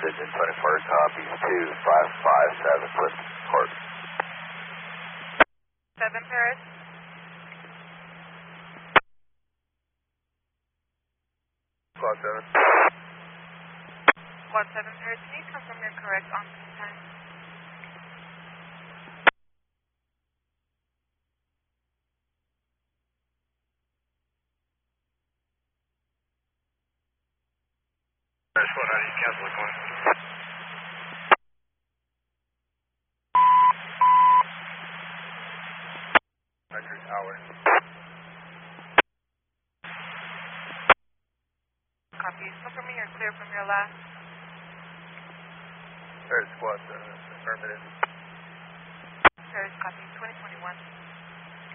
Vision 24, copy 2557, Clifton Court. 7 Paris. Squad 7. Squad 7 Paris, can you confirm your correct on-scene time? Paris 1, how do you cancel the coin? Hour. Copy. Confirming you're clear from your last. Paris Squad 7, affirmative. Paris, copy. 2021.